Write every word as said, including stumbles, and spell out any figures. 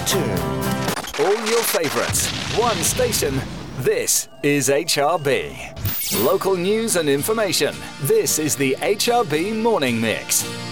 two. All your favourites, one station. This is H R B. Local news and information. This is the H R B Morning Mix.